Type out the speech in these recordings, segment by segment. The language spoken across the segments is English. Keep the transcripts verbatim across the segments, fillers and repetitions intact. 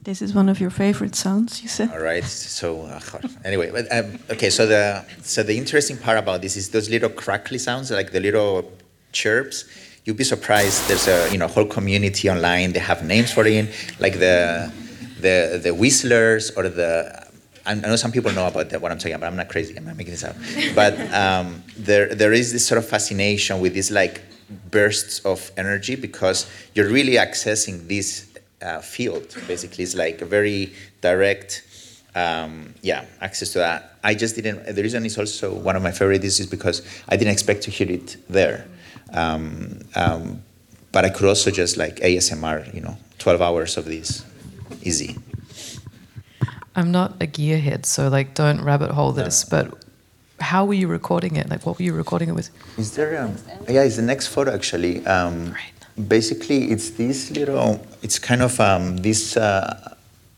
This is one of your favorite sounds, you said. All right. So uh, anyway, but, um, okay. So the so the interesting part about this is those little crackly sounds, like the little chirps. You'd be surprised. There's a you know whole community online. They have names for it, like the the the whistlers or the. I know some people know about that, what I'm talking about. I'm not crazy. I'm not making this up. But um, there there is this sort of fascination with these like bursts of energy because you're really accessing this. Uh, field basically is like a very direct um, yeah access to that. I just didn't the reason is also one of my favorite is because I didn't expect to hear it there um, um, but I could also just like A S M R you know twelve hours of this easy. I'm not a gearhead, so like don't rabbit hole this, no. But how were you recording it? Like what were you recording it with? Is there um, yeah it's the next photo actually. um, right. Basically, it's this little, it's kind of um, this uh,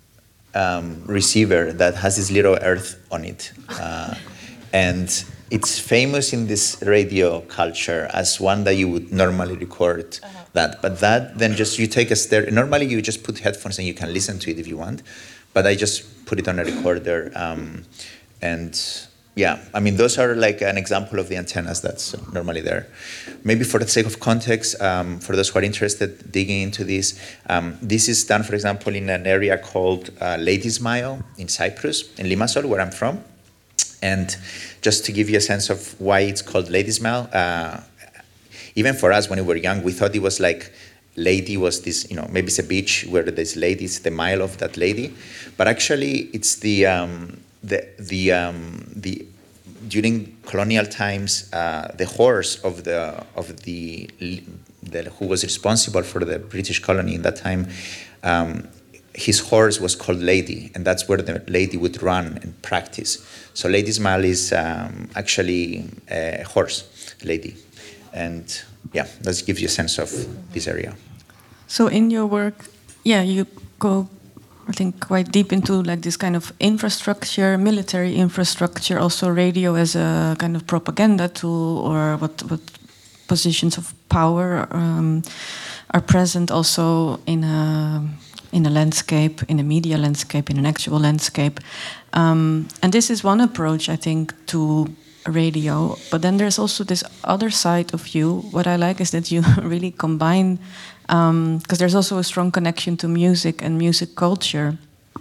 um, receiver that has this little earth on it. Uh, and it's famous in this radio culture as one that you would normally record uh-huh. that. But that, then just you take a stereo, normally you just put headphones and you can listen to it if you want. But I just put it on a recorder. Um, and yeah, I mean, those are like an example of the antennas that's normally there. Maybe for the sake of context, um, for those who are interested digging into this, um, this is done, for example, in an area called uh, Ladysmile in Cyprus, in Limassol, where I'm from. And just to give you a sense of why it's called Ladysmile, uh, even for us when we were young, we thought it was like lady was this, you know, maybe it's a beach where there's ladies, the mile of that lady. But actually, it's the... Um, The the um, the during colonial times, uh, the horse of the of the, the who was responsible for the British colony in that time, um, his horse was called Lady, and that's where the lady would run and practice. So Ladysmile is um, actually a horse lady, and yeah, that gives you a sense of this area. So in your work, yeah, you go. I think quite deep into like this kind of infrastructure, military infrastructure, also radio as a kind of propaganda tool, or what what positions of power um, are present also in a in a landscape, in a media landscape, in an actual landscape, um, and this is one approach I think to radio. But then there's also this other side of you. What I like is that you really combine. Because um, there's also a strong connection to music and music culture.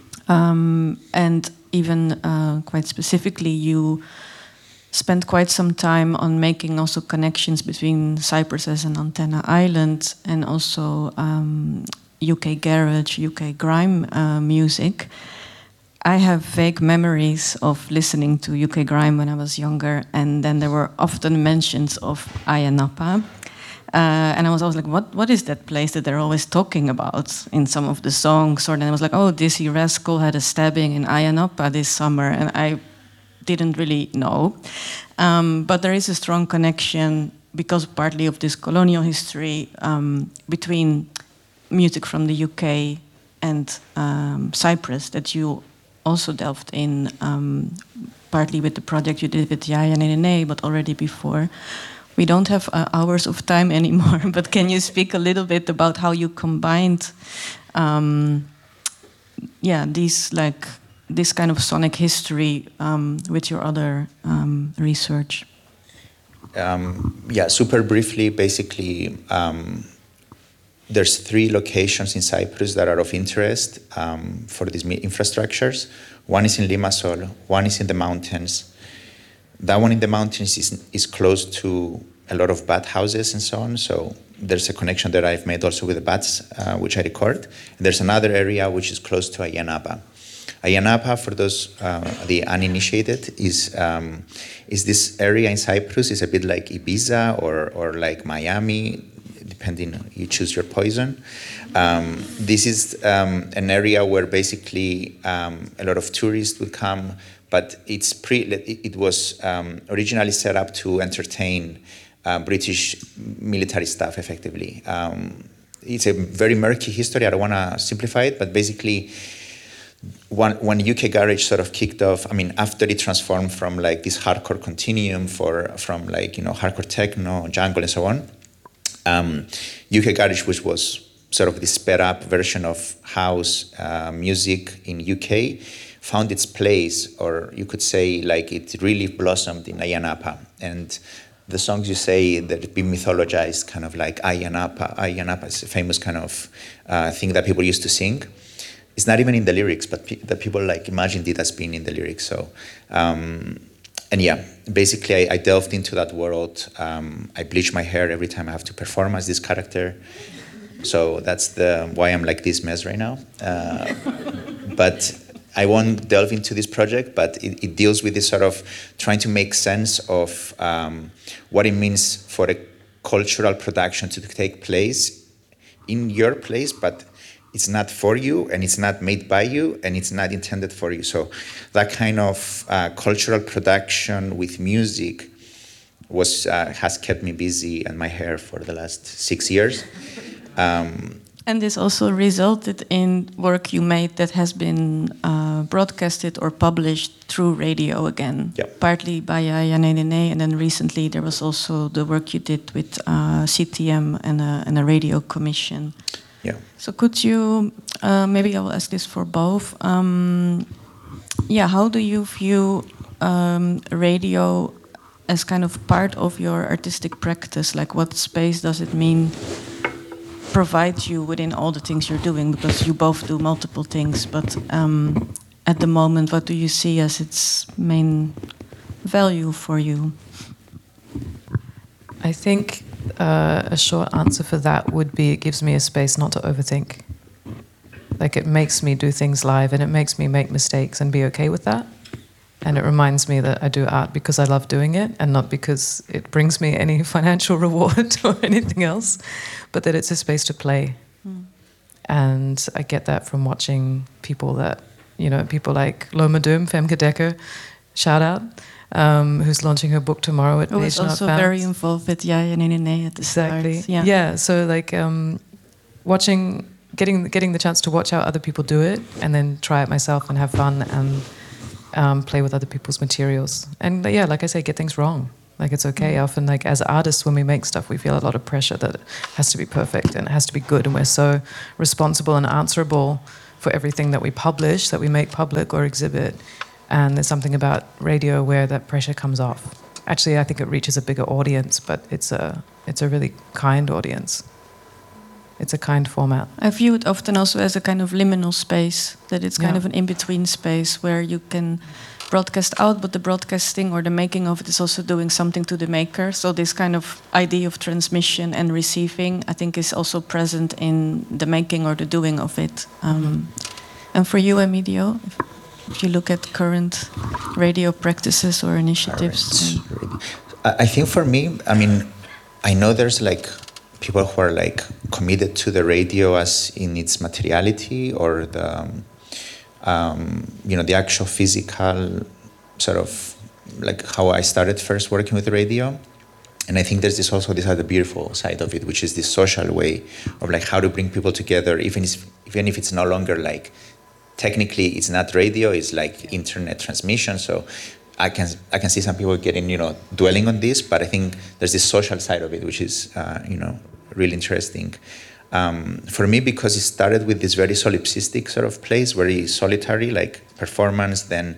Um, and even uh, quite specifically, you spent quite some time on making also connections between Cyprus as an antenna island and also um, U K garage, U K grime uh, music. I have vague memories of listening to U K grime when I was younger, and then there were often mentions of Ayia Napa. Uh, and I was always like, what, what is that place that they're always talking about in some of the songs? Or then I was like, oh, Dizzy Rascal had a stabbing in Ayia Napa this summer, and I didn't really know. Um, but there is a strong connection, because partly of this colonial history, um, between music from the U K and um, Cyprus that you also delved in, um, partly with the project you did with Yaya Nene, but already before. We don't have uh, hours of time anymore, but can you speak a little bit about how you combined, um, yeah, these like this kind of sonic history um, with your other um, research? Um, yeah, super briefly, basically, um, there's three locations in Cyprus that are of interest um, for these infrastructures. One is in Limassol, one is in the mountains. That one in the mountains is, is close to a lot of bat houses and so on. So there's a connection that I've made also with the bats, uh, which I record. And there's another area which is close to Ayia Napa. Ayia Napa, for those uh, the uninitiated, is um, is this area in Cyprus. Is a bit like Ibiza or or like Miami, depending you choose your poison. Um, this is um, an area where basically um, a lot of tourists would come. But it's pre. It was um, originally set up to entertain uh, British military staff, effectively. Um, it's a very murky history. I don't want to simplify it, but basically, when, when U K Garage sort of kicked off, I mean, after it transformed from like this hardcore continuum for from like you know hardcore techno, jungle, and so on, um, U K Garage, which was sort of this sped up version of house uh, music in U K found its place, or you could say like it really blossomed in Ayia Napa. And the songs you say that have been mythologized, kind of like Ayia Napa. Ayia Napa is a famous kind of uh, thing that people used to sing. It's not even in the lyrics, but pe- that people like imagined it as being in the lyrics. So, um, and yeah, basically I, I delved into that world. Um, I bleach my hair every time I have to perform as this character. So that's the why I'm like this mess right now. Uh, but I won't delve into this project, but it, it deals with this sort of trying to make sense of um, what it means for a cultural production to take place in your place, but it's not for you, and it's not made by you, and it's not intended for you. So that kind of uh, cultural production with music was uh, has kept me busy and my hair for the last six years. Um, And this also resulted in work you made that has been uh, broadcasted or published through radio again, Yep. partly by Ayia Nene, and then recently there was also the work you did with uh, C T M and a, and a radio commission. yeah. So could you, uh, maybe I will ask this for both, um, yeah, how do you view um, radio as kind of part of your artistic practice? Like what space does it mean provide you within all the things you're doing, because you both do multiple things, but um, at the moment, what do you see as its main value for you? I think uh, a short answer for that would be it gives me a space not to overthink. Like it makes me do things live, and it makes me make mistakes and be okay with that. And it reminds me that I do art because I love doing it, and not because it brings me any financial reward or anything else, but that it's a space to play. Mm. And I get that from watching people that, you know, people like Loma Doom, Femke Dekker, shout out, um, who's launching her book tomorrow at Who is also very involved with Ayia Nene at the exactly. start. Yeah. yeah, so like um, watching, getting, getting the chance to watch how other people do it, and then try it myself and have fun and Um, play with other people's materials. And uh, yeah, like I say, get things wrong. Like it's okay. Mm-hmm. Often, like as artists, when we make stuff, we feel a lot of pressure that it has to be perfect and it has to be good. And we're so responsible and answerable for everything that we publish, that we make public or exhibit. And there's something about radio where that pressure comes off. Actually, I think it reaches a bigger audience, but it's a it's a really kind audience. It's a kind format. I view it often also as a kind of liminal space, that it's kind yeah. of an in-between space where you can broadcast out, but the broadcasting or the making of it is also doing something to the maker. So this kind of idea of transmission and receiving, I think, is also present in the making or the doing of it. Um, mm-hmm. And for you, Emilio, if, if you look at current radio practices or initiatives. I think for me, I mean, I know there's like people who are like committed to the radio as in its materiality, or the, um, um, you know, the actual physical sort of like how I started first working with radio. And I think there's this also this other beautiful side of it, which is this social way of like how to bring people together, even if, even if it's no longer like, technically it's not radio, it's like internet transmission. So I can I can see some people getting, you know, dwelling on this, but I think there's this social side of it, which is, uh, you know, really interesting. Um, for me, because it started with this very solipsistic sort of place, very solitary, like performance, then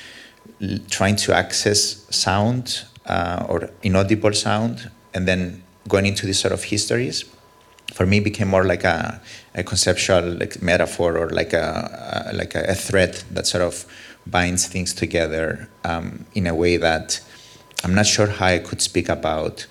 l- trying to access sound uh, or inaudible sound, and then going into these sort of histories, for me became more like a, a conceptual like metaphor, or like a, a like a, a thread that sort of binds things together um, in a way that I'm not sure how I could speak about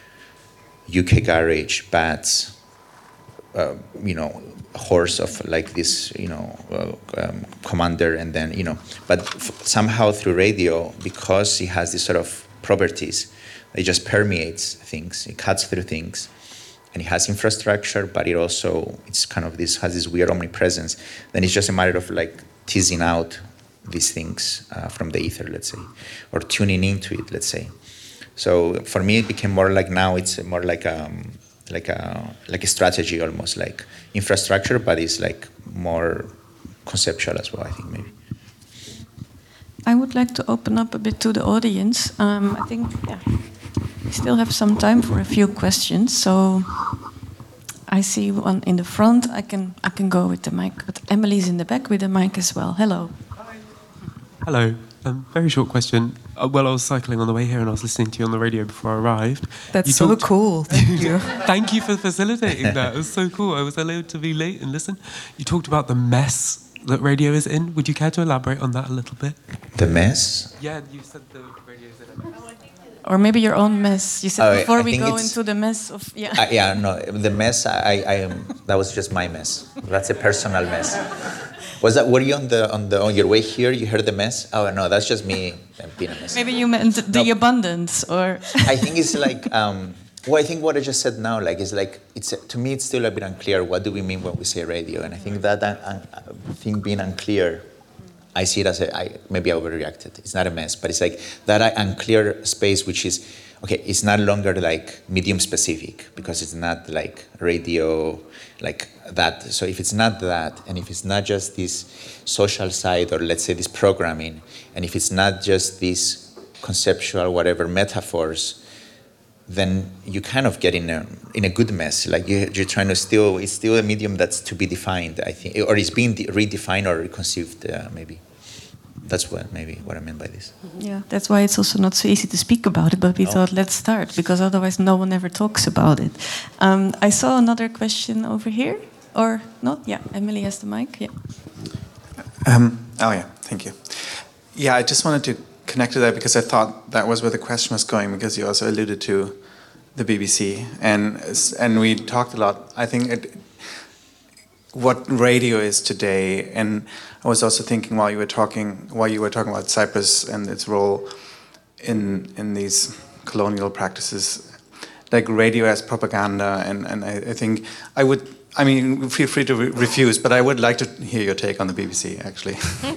U K garage, bats, uh, you know, horse of like this, you know, uh, um, commander, and then, you know, but f- somehow through radio, because it has these sort of properties, it just permeates things, it cuts through things, and it has infrastructure, but it also, it's kind of this, has this weird omnipresence. Then it's just a matter of like teasing out these things uh, from the ether, let's say, or tuning into it, let's say. So for me, it became more like, now it's more like um like a like a strategy, almost like infrastructure, but it's like more conceptual as well, I think, maybe. I would like to open up a bit to the audience. Um, I think yeah, we still have some time for a few questions. So I see one in the front. I can I can go with the mic, but Emily's in the back with the mic as well. Hello. Hello. Um, very short question. Uh, well, I was cycling on the way here and I was listening to you on the radio before I arrived. That's you so talked- cool. Thank you. Thank you for facilitating that. It was so cool. I was allowed to be late and listen. You talked about the mess that radio is in. Would you care to elaborate on that a little bit? The mess? Yeah, you said the radio is in a mess. Or maybe your own mess. You said Oh, I- before I we think go it's- into the mess of yeah. Uh, yeah, no, the mess. I, I am. That was just my mess. That's a personal mess. Was that? Were you on the on the on your way here? You heard the mess? Oh no, that's just me being a mess. Maybe you meant the No. abundance, or I think it's like. Um, well, I think what I just said now, like, is like it's to me, it's still a bit unclear. What do we mean when we say radio? And I think that uh, uh, thing being unclear, I see it as a. I, maybe I overreacted. It's not a mess, but it's like that unclear space, which is. Okay, it's not longer like medium specific because it's not like radio, like that. So if it's not that, and if it's not just this social side or let's say this programming, and if it's not just these conceptual whatever metaphors, then you kind of get in a in a good mess. Like you, you're trying to still, it's still a medium that's to be defined, I think, or it's being de- redefined or reconceived, uh, maybe. That's what maybe what I meant by this. yeah, that's why it's also not so easy to speak about it. But we Oh. thought let's start because otherwise no one ever talks about it. Um, I saw another question over here, or not? Yeah, Emily has the mic. Yeah. Um, oh, yeah, thank you. Yeah, I just wanted to connect to that because I thought that was where the question was going, because you also alluded to the B B C. And, and we talked a lot, I think, it, what radio is today. And I was also thinking while you were talking, while you were talking about Cyprus and its role in in these colonial practices, like radio as propaganda. And, and I, I think I would, I mean, feel free to re- refuse, but I would like to hear your take on the B B C, actually.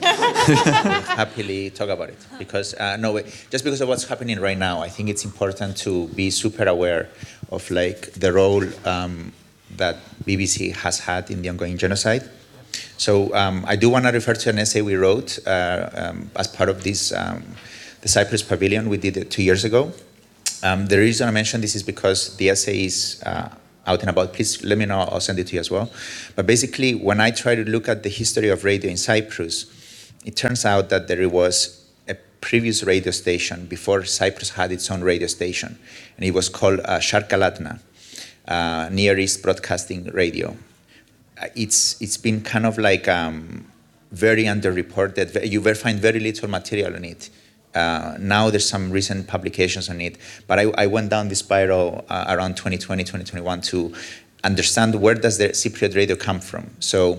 Happily talk about it because uh, no way. Just because of what's happening right now, I think it's important to be super aware of like the role um, that B B C has had in the ongoing genocide. So um, I do want to refer to an essay we wrote uh, um, as part of this um, the Cyprus Pavilion. We did it two years ago. Um, the reason I mention this is because the essay is uh, out and about. Please let me know. I'll send it to you as well. But basically, when I try to look at the history of radio in Cyprus, it turns out that there was a previous radio station before Cyprus had its own radio station, and it was called uh, Sharkalatna, uh, Near East Broadcasting Radio. Uh, it's it's been kind of like um, very underreported. You will find very little material on it. Uh, now there's some recent publications on it, but I, I went down this spiral uh, around twenty twenty, twenty twenty-one to understand where does the Cypriot radio come from. So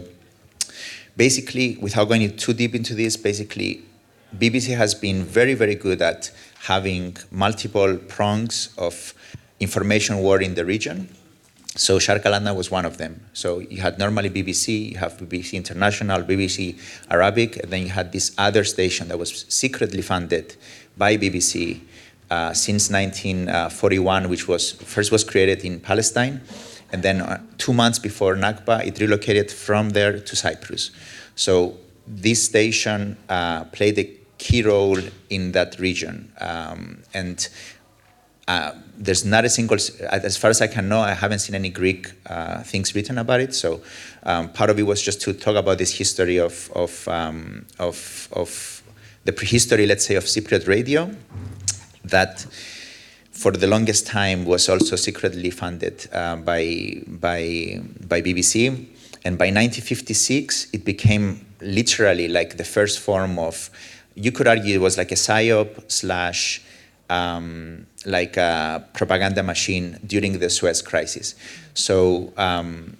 basically, without going too deep into this, basically, B B C has been very, very good at having multiple prongs of information war in the region. So Sharkalatna was one of them. So you had normally B B C, you have B B C International, B B C Arabic, and then you had this other station that was secretly funded by B B C uh, since nineteen forty-one, which was first was created in Palestine, and then uh, two months before Nakba, it relocated from there to Cyprus. So this station uh, played a key role in that region, um, and Uh, there's not a single, as far as I can know, I haven't seen any Greek uh, things written about it. So um, part of it was just to talk about this history of of um, of, of the prehistory, let's say, of Cypriot radio, that for the longest time was also secretly funded uh, by by by B B C, and by nineteen fifty-six it became literally like the first form of, you could argue it was like a psyop slash. Um, like a propaganda machine during the Suez crisis. So um,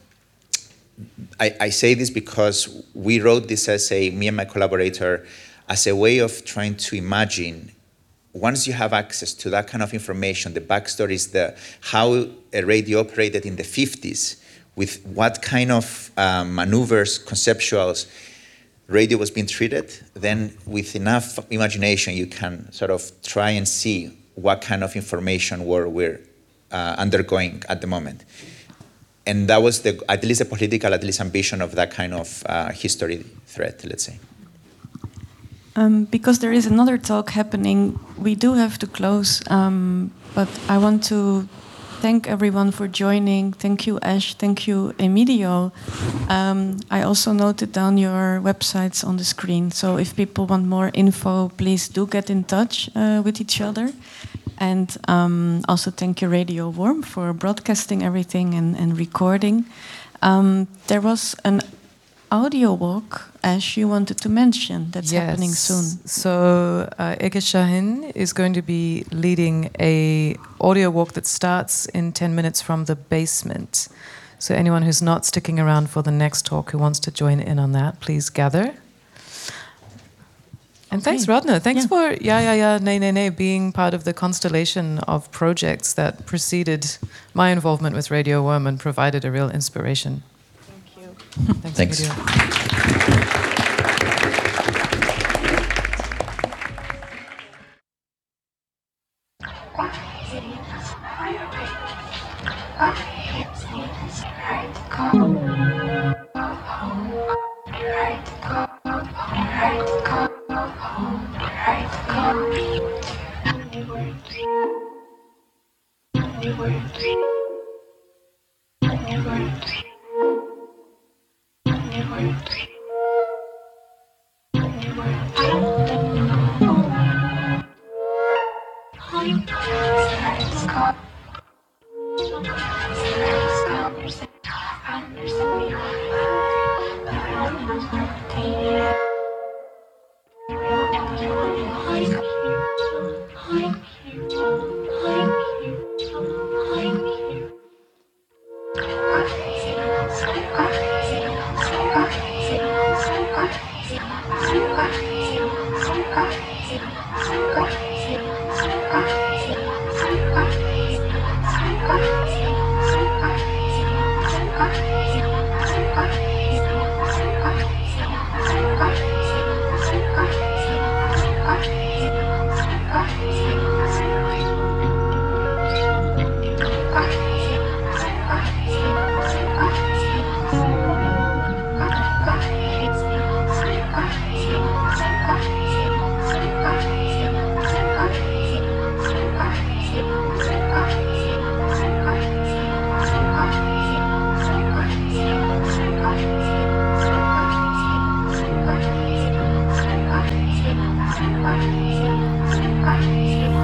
I, I say this because we wrote this essay, me and my collaborator, as a way of trying to imagine, once you have access to that kind of information, the backstory is the how a radio operated in the fifties, with what kind of um, maneuvers, conceptuals, radio was being treated, then with enough imagination, you can sort of try and see what kind of information war we're uh, undergoing at the moment. And that was the, at least the political, at least ambition of that kind of uh, history thread, let's say. Um, because there is another talk happening, we do have to close, um, but I want to thank everyone for joining. Thank you, Ash. Thank you, Emilio. Um, I also noted down your websites on the screen. So if people want more info, please do get in touch uh, with each other. And um, also thank you, Radio Worm, for broadcasting everything and, and recording. Um, there was an audio walk, Ash, you wanted to mention, that's yes. happening soon. So uh, Ege Shahin is going to be leading a audio walk that starts in ten minutes from the basement. So anyone who's not sticking around for the next talk who wants to join in on that, please gather. And Okay. thanks, Radna. Thanks Yeah. for Yeah Yeah Yeah Nay Nay Nay being part of the constellation of projects that preceded my involvement with Radio Worm and provided a real inspiration. Thanks. Thanks. Emilio. Bye.